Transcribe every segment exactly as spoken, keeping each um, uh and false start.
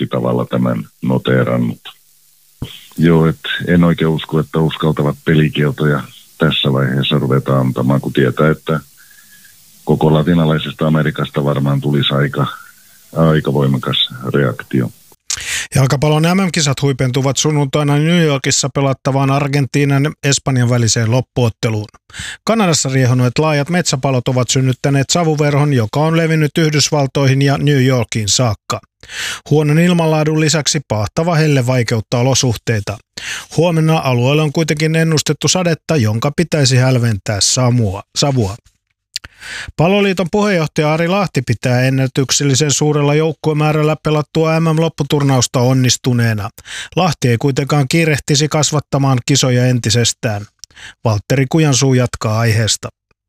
jokitavalla tämän noteerannut. Joo, et en oikein usko, että uskaltavat pelikieltoja tässä vaiheessa ruvetaan antamaan, kun tietää, että koko latinalaisesta Amerikasta varmaan tulisi aika, aika voimakas reaktio. Jalkapallon M M-kisat huipentuvat sunnuntaina New Yorkissa pelattavaan Argentiinan Espanjan väliseen loppuotteluun. Kanadassa riehuneet laajat metsäpalot ovat synnyttäneet savuverhon, joka on levinnyt Yhdysvaltoihin ja New Yorkiin saakka. Huonon ilmanlaadun lisäksi pahtava helle vaikeuttaa olosuhteita. Huomenna alueelle on kuitenkin ennustettu sadetta, jonka pitäisi hälventää samua, savua. Palloliiton puheenjohtaja Ari Lahti pitää ennätyksellisen suurella joukkuemäärällä pelattua M M-lopputurnausta onnistuneena. Lahti ei kuitenkaan kiirehtisi kasvattamaan kisoja entisestään. Valtteri Kujansuu jatkaa aiheesta.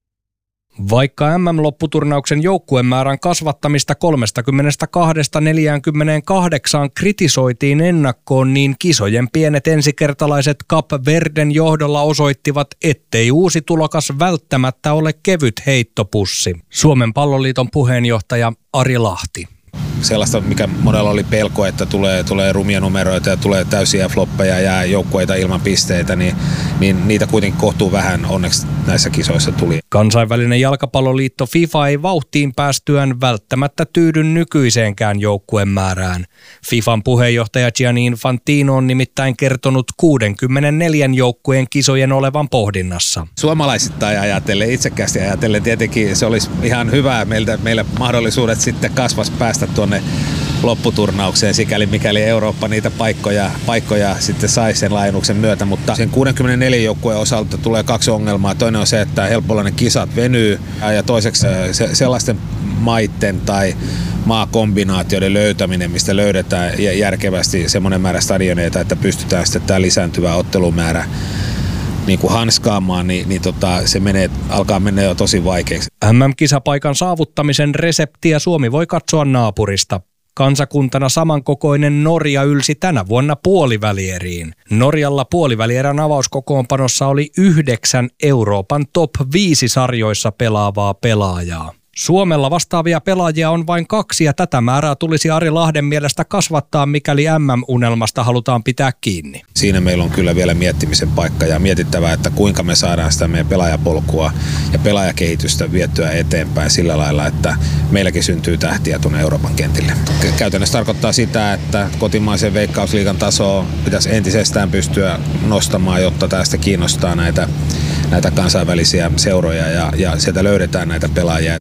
Vaikka M M-lopputurnauksen joukkuemäärän kasvattamista kolmekymmentäkaksi neljäkymmentäkahdeksan kritisoitiin ennakkoon, niin kisojen pienet ensikertalaiset Cap Verden johdolla osoittivat, ettei uusi tulokas välttämättä ole kevyt heittopussi. Suomen palloliiton puheenjohtaja Ari Lahti. Sellaista, mikä monella oli pelko, että tulee, tulee rumia numeroita ja tulee täysiä floppeja ja joukkueita ilman pisteitä, niin, niin niitä kuitenkin kohtuu vähän onneksi näissä kisoissa tuli. Kansainvälinen jalkapalloliitto FIFA ei vauhtiin päästyään välttämättä tyydy nykyiseenkään joukkueen määrään. FIFAn puheenjohtaja Gianni Infantino on nimittäin kertonut kuusikymmentäneljä joukkueen kisojen olevan pohdinnassa. Suomalaisittain ajatellen, itsekkäästi ajatellen tietenkin se olisi ihan hyvä meiltä, meillä mahdollisuudet sitten kasvas päästä tuonne lopputurnaukseen, sikäli mikäli Eurooppa niitä paikkoja, paikkoja sitten saisi sen laajennuksen myötä, mutta sen kuusikymmentäneljä joukkueen osalta tulee kaksi ongelmaa. Toinen on se, että helpolla ne kisat venyy ja toiseksi se, sellaisten maitten tai maakombinaatioiden löytäminen, mistä löydetään järkevästi semmoinen määrä stadioneita, että pystytään sitten tämä lisääntyvä ottelumäärä niin kuin hanskaamaan, niin, niin tota, se menee, alkaa mennä jo tosi vaikeaksi. M M-kisapaikan saavuttamisen reseptiä Suomi voi katsoa naapurista. Kansakuntana samankokoinen Norja ylsi tänä vuonna puolivälieriin. Norjalla puolivälierän avauskokoonpanossa oli yhdeksän Euroopan top viisi sarjoissa pelaavaa pelaajaa. Suomella vastaavia pelaajia on vain kaksi ja tätä määrää tulisi Ari Lahden mielestä kasvattaa, mikäli M M-unelmasta halutaan pitää kiinni. Siinä meillä on kyllä vielä miettimisen paikka ja mietittävää, että kuinka me saadaan sitä meidän pelaajapolkua ja pelaajakehitystä viettyä eteenpäin sillä lailla, että meilläkin syntyy tähtiä tuonne Euroopan kentille. Käytännössä tarkoittaa sitä, että kotimaisen Veikkausliigan tasoa pitäisi entisestään pystyä nostamaan, jotta tästä kiinnostaa näitä, näitä kansainvälisiä seuroja ja, ja sieltä löydetään näitä pelaajia.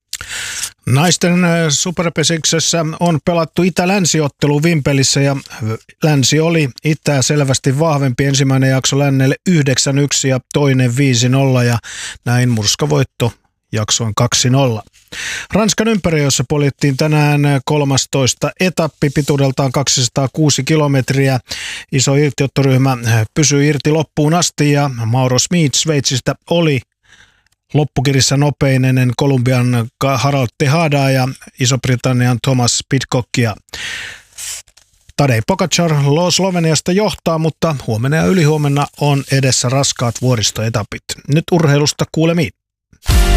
Naisten superpesiksessä on pelattu itä-länsiottelu Vimpelissä ja länsi oli itää selvästi vahvempi. Ensimmäinen jakso lännelle yhdeksän yksi ja toinen viisi nolla ja näin murskavoitto jaksoin kaksi nolla. Ranskan ympäröijössä poljettiin tänään kolmastoista etappi pituudeltaan kaksisataakuusi kilometriä. Iso irtiottoryhmä pysyi irti loppuun asti ja Mauro Smith Sveitsistä oli loppukirissä nopein ennen Kolumbian Harold Tejadaa ja Iso-Britannian Thomas Pidcockia. Tadej Pogačar Sloveniasta johtaa, mutta huomenna ja ylihuomenna on edessä raskaat vuoristoetapit. Nyt urheilusta kuulemiin.